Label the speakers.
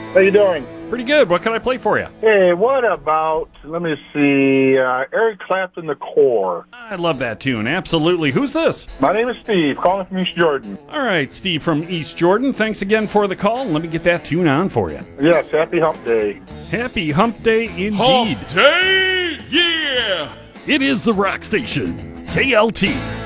Speaker 1: How you doing?
Speaker 2: Pretty good. What can I play for you?
Speaker 1: Hey, what about, let me see, Eric Clapton, The Core.
Speaker 2: I love that tune. Absolutely. Who's this?
Speaker 1: My name is Steve, calling from East Jordan.
Speaker 2: All right, Steve from East Jordan. Thanks again for the call. Let me get that tune on for you.
Speaker 1: Yes, happy hump day.
Speaker 2: Happy Hump Day indeed.
Speaker 3: Hump Day, yeah!
Speaker 2: It is the Rock Station, KLT.